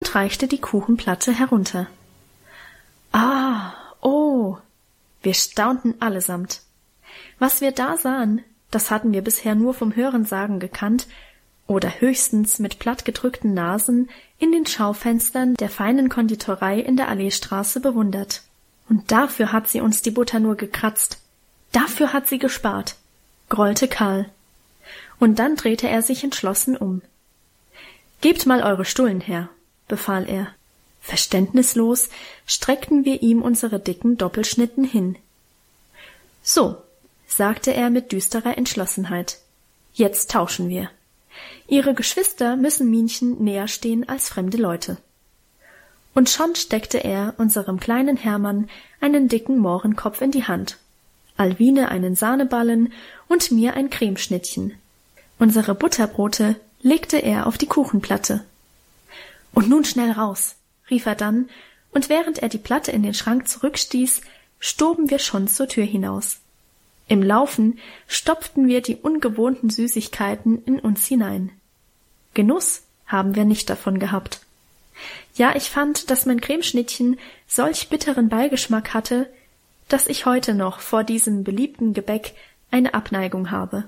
und reichte die Kuchenplatte herunter. Ah, oh! Wir staunten allesamt. Was wir da sahen, das hatten wir bisher nur vom Hörensagen gekannt oder höchstens mit plattgedrückten Nasen in den Schaufenstern der feinen Konditorei in der Alleestraße bewundert. Und dafür hat sie uns die Butter nur gekratzt. Dafür hat sie gespart, grollte Karl. Und dann drehte er sich entschlossen um. »Gebt mal eure Stullen her«, befahl er. Verständnislos streckten wir ihm unsere dicken Doppelschnitten hin. »So«, sagte er mit düsterer Entschlossenheit, »jetzt tauschen wir. Ihre Geschwister müssen Minchen näher stehen als fremde Leute.« Und schon steckte er unserem kleinen Hermann einen dicken Mohrenkopf in die Hand, Alwine einen Sahneballen und mir ein Cremeschnittchen. Unsere Butterbrote legte er auf die Kuchenplatte. »Und nun schnell raus«, rief er dann, und während er die Platte in den Schrank zurückstieß, stoben wir schon zur Tür hinaus. Im Laufen stopften wir die ungewohnten Süßigkeiten in uns hinein. Genuss haben wir nicht davon gehabt. Ja, ich fand, dass mein Cremeschnittchen solch bitteren Beigeschmack hatte, dass ich heute noch vor diesem beliebten Gebäck eine Abneigung habe.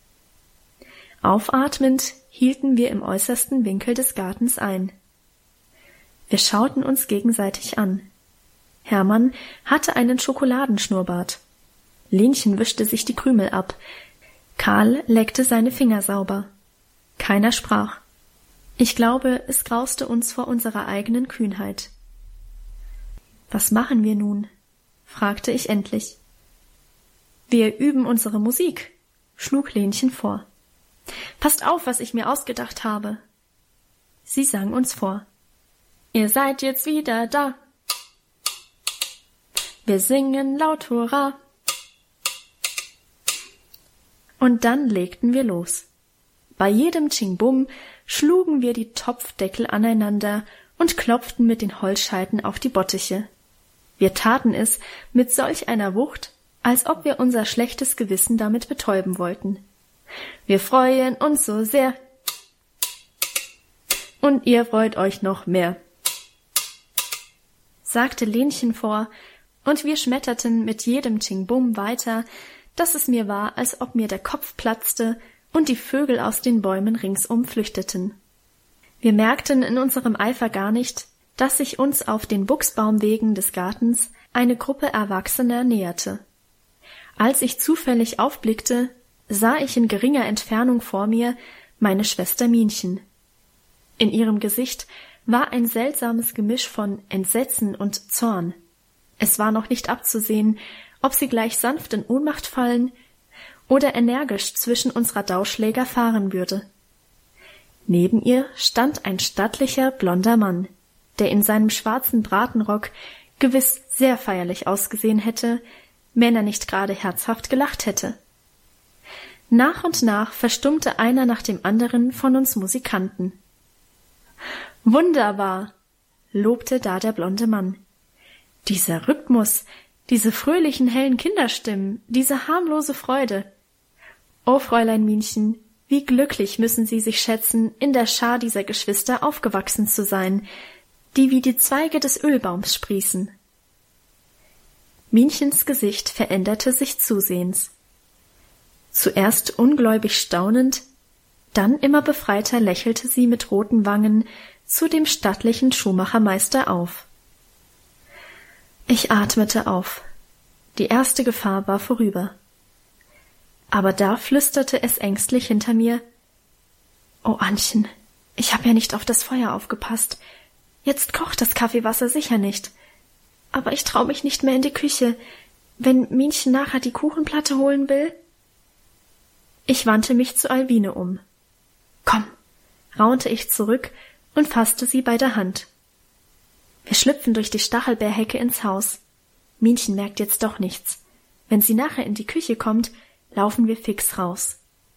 Aufatmend hielten wir im äußersten Winkel des Gartens ein. Wir schauten uns gegenseitig an. Hermann hatte einen Schokoladenschnurrbart. Lenchen wischte sich die Krümel ab. Karl leckte seine Finger sauber. Keiner sprach. Ich glaube, es grauste uns vor unserer eigenen Kühnheit. »Was machen wir nun?« fragte ich endlich. »Wir üben unsere Musik«, schlug Lenchen vor. »Passt auf, was ich mir ausgedacht habe.« Sie sang uns vor. »Ihr seid jetzt wieder da. Wir singen laut Hurra.« Und dann legten wir los. Bei jedem Tsching-Bum schlugen wir die Topfdeckel aneinander und klopften mit den Holzscheiten auf die Bottiche. Wir taten es mit solch einer Wucht, als ob wir unser schlechtes Gewissen damit betäuben wollten. Wir freuen uns so sehr. Und ihr freut euch noch mehr, sagte Lenchen vor, und wir schmetterten mit jedem Tsching-Bum weiter, dass es mir war, als ob mir der Kopf platzte und die Vögel aus den Bäumen ringsum flüchteten. Wir merkten in unserem Eifer gar nicht, dass sich uns auf den Buchsbaumwegen des Gartens eine Gruppe Erwachsener näherte. Als ich zufällig aufblickte, sah ich in geringer Entfernung vor mir meine Schwester Minchen. In ihrem Gesicht war ein seltsames Gemisch von Entsetzen und Zorn. Es war noch nicht abzusehen, ob sie gleich sanft in Ohnmacht fallen oder energisch zwischen unserer Dauschläger fahren würde. Neben ihr stand ein stattlicher, blonder Mann, der in seinem schwarzen Bratenrock gewiss sehr feierlich ausgesehen hätte, wenn er nicht gerade herzhaft gelacht hätte. Nach und nach verstummte einer nach dem anderen von uns Musikanten. »Wunderbar«, lobte da der blonde Mann. »Dieser Rhythmus, diese fröhlichen, hellen Kinderstimmen, diese harmlose Freude. Oh, Fräulein Minchen, wie glücklich müssen Sie sich schätzen, in der Schar dieser Geschwister aufgewachsen zu sein, die wie die Zweige des Ölbaums sprießen.« Minchens Gesicht veränderte sich zusehends. Zuerst ungläubig staunend, dann immer befreiter lächelte sie mit roten Wangen zu dem stattlichen Schuhmachermeister auf. Ich atmete auf. Die erste Gefahr war vorüber. Aber da flüsterte es ängstlich hinter mir: »Oh, Annchen, ich hab ja nicht auf das Feuer aufgepasst. Jetzt kocht das Kaffeewasser sicher nicht. Aber ich trau mich nicht mehr in die Küche, wenn Minchen nachher die Kuchenplatte holen will.« Ich wandte mich zu Alwine um. »Komm«, raunte ich zurück und fasste sie bei der Hand. Wir schlüpfen durch die Stachelbeerhecke ins Haus. Minchen merkt jetzt doch nichts. Wenn sie nachher in die Küche kommt, laufen wir fix raus.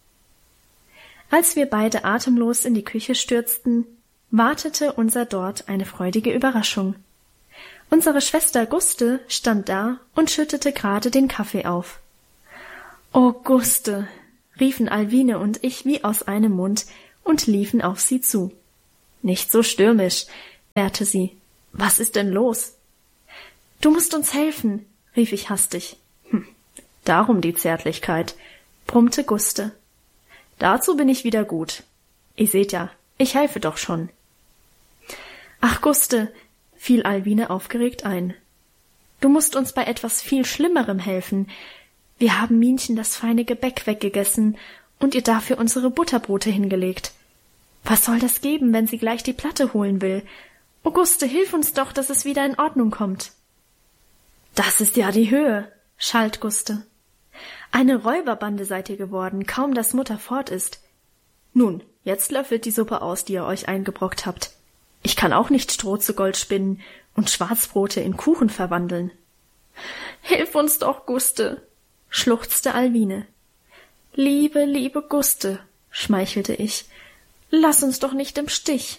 Als wir beide atemlos in die Küche stürzten, wartete unser dort eine freudige Überraschung. Unsere Schwester Guste stand da und schüttete gerade den Kaffee auf. »Oh, Guste«, riefen Alwine und ich wie aus einem Mund und liefen auf sie zu. »Nicht so stürmisch. wehrte sie. »Was ist denn los?« »Du musst uns helfen«, rief ich hastig. »Darum die Zärtlichkeit«, brummte Guste. »Dazu bin ich wieder gut. Ihr seht ja, ich helfe doch schon.« »Ach, Guste«, fiel Alwine aufgeregt ein. »Du musst uns bei etwas viel Schlimmerem helfen. Wir haben Minchen das feine Gebäck weggegessen und ihr dafür unsere Butterbrote hingelegt. Was soll das geben, wenn sie gleich die Platte holen will? Oh, Guste, hilf uns doch, dass es wieder in Ordnung kommt.« »Das ist ja die Höhe«, schalt Guste. »Eine Räuberbande seid ihr geworden, kaum dass Mutter fort ist. Nun, jetzt löffelt die Suppe aus, die ihr euch eingebrockt habt. Ich kann auch nicht Stroh zu Gold spinnen und Schwarzbrote in Kuchen verwandeln.« »Hilf uns doch, Guste«, schluchzte Alwine. »Liebe, liebe Guste«, schmeichelte ich, »lass uns doch nicht im Stich.«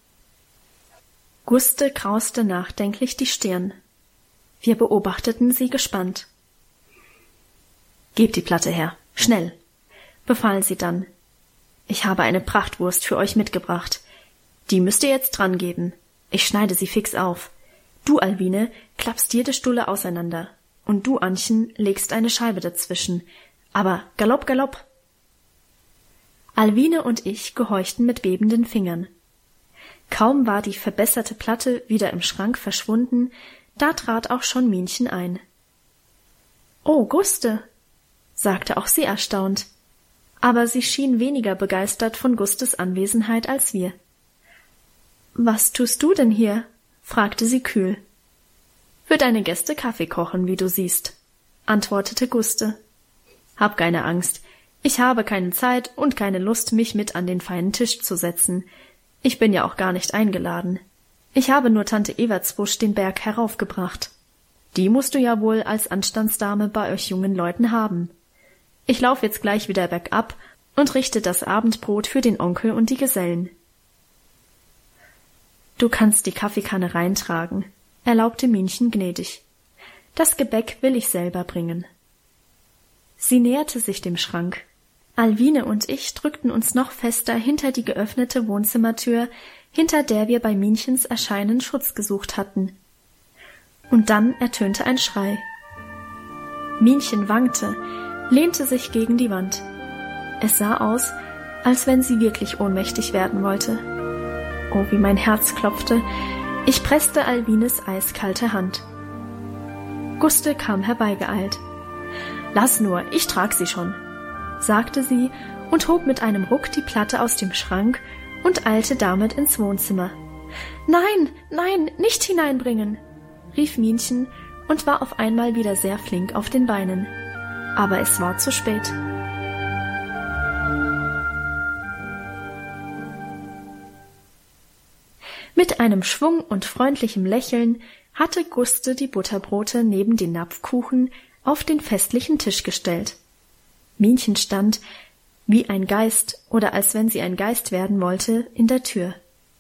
Guste krauste nachdenklich die Stirn. Wir beobachteten sie gespannt. »Gebt die Platte her, schnell«, befahl sie dann. »Ich habe eine Prachtwurst für euch mitgebracht. Die müsst ihr jetzt drangeben. Ich schneide sie fix auf. Du, Alwine, klappst jede Stulle auseinander. Und du, Annchen, legst eine Scheibe dazwischen. Aber Galopp, Galopp!« Alwine und ich gehorchten mit bebenden Fingern. Kaum war die verbesserte Platte wieder im Schrank verschwunden, da trat auch schon Minchen ein. »Oh, Guste«, sagte auch sie erstaunt, aber sie schien weniger begeistert von Gustes Anwesenheit als wir. »Was tust du denn hier?« fragte sie kühl. »Für deine Gäste Kaffee kochen, wie du siehst«, antwortete Guste. »Hab keine Angst, ich habe keine Zeit und keine Lust, mich mit an den feinen Tisch zu setzen. Ich bin ja auch gar nicht eingeladen. Ich habe nur Tante Evertsbusch den Berg heraufgebracht. Die musst du ja wohl als Anstandsdame bei euch jungen Leuten haben. Ich lauf jetzt gleich wieder bergab und richte das Abendbrot für den Onkel und die Gesellen.« »Du kannst die Kaffeekanne reintragen«, erlaubte Minchen gnädig. »Das Gebäck will ich selber bringen.« Sie näherte sich dem Schrank. Alwine und ich drückten uns noch fester hinter die geöffnete Wohnzimmertür, hinter der wir bei Minchens Erscheinen Schutz gesucht hatten. Und dann ertönte ein Schrei. Minchen wankte, lehnte sich gegen die Wand. Es sah aus, als wenn sie wirklich ohnmächtig werden wollte. Oh, wie mein Herz klopfte. Ich presste Alwines eiskalte Hand. Guste kam herbeigeeilt. »Lass nur, ich trag sie schon«, sagte sie und hob mit einem Ruck die Platte aus dem Schrank und eilte damit ins Wohnzimmer. »Nein, nein, nicht hineinbringen«, rief Minchen und war auf einmal wieder sehr flink auf den Beinen. Aber es war zu spät. Mit einem Schwung und freundlichem Lächeln hatte Guste die Butterbrote neben den Napfkuchen auf den festlichen Tisch gestellt. Minchen stand, wie ein Geist oder als wenn sie ein Geist werden wollte, in der Tür.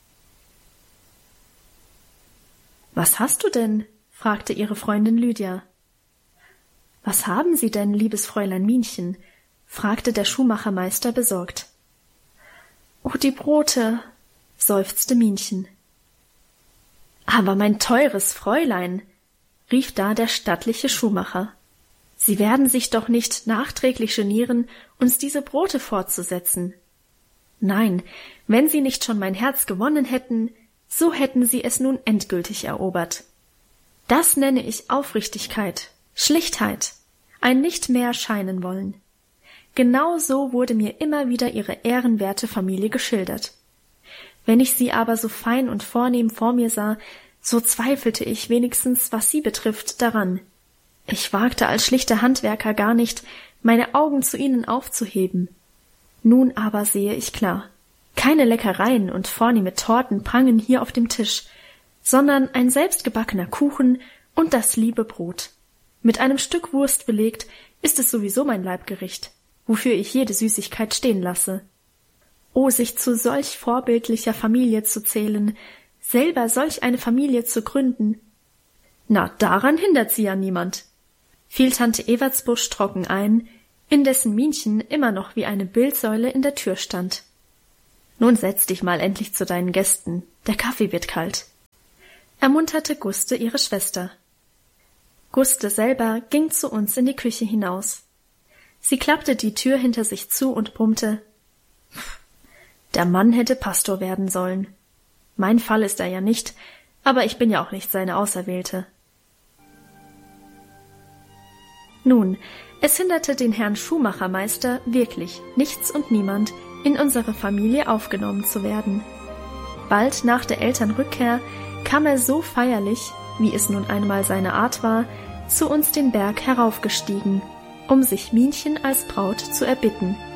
»Was hast du denn?« fragte ihre Freundin Lydia. »Was haben Sie denn, liebes Fräulein Minchen?« fragte der Schuhmachermeister besorgt. »Oh, die Brote«, seufzte Minchen. »Aber mein teures Fräulein«, rief da der stattliche Schuhmacher, »Sie werden sich doch nicht nachträglich genieren, uns diese Brote fortzusetzen. Nein, wenn Sie nicht schon mein Herz gewonnen hätten, so hätten Sie es nun endgültig erobert. Das nenne ich Aufrichtigkeit, Schlichtheit, ein nicht mehr scheinen wollen. Genau so wurde mir immer wieder Ihre ehrenwerte Familie geschildert. Wenn ich sie aber so fein und vornehm vor mir sah, so zweifelte ich wenigstens, was sie betrifft, daran. Ich wagte als schlichter Handwerker gar nicht, meine Augen zu ihnen aufzuheben. Nun aber sehe ich klar. Keine Leckereien und vornehme Torten prangen hier auf dem Tisch, sondern ein selbstgebackener Kuchen und das liebe Brot. Mit einem Stück Wurst belegt ist es sowieso mein Leibgericht, wofür ich jede Süßigkeit stehen lasse. Oh, sich zu solch vorbildlicher Familie zu zählen, selber solch eine Familie zu gründen. Na, daran hindert sie ja niemand, fiel Tante Evertsbusch trocken ein, indessen Minchen immer noch wie eine Bildsäule in der Tür stand. Nun setz dich mal endlich zu deinen Gästen, der Kaffee wird kalt. ermunterte Guste ihre Schwester. Guste selber ging zu uns in die Küche hinaus. Sie klappte die Tür hinter sich zu und brummte: Der Mann hätte Pastor werden sollen. Mein Fall ist er ja nicht, aber ich bin ja auch nicht seine Auserwählte. Nun, es hinderte den Herrn Schuhmachermeister wirklich nichts und niemand, in unsere Familie aufgenommen zu werden. Bald nach der Elternrückkehr kam er so feierlich, wie es nun einmal seine Art war, zu uns den Berg heraufgestiegen, um sich Minchen als Braut zu erbitten.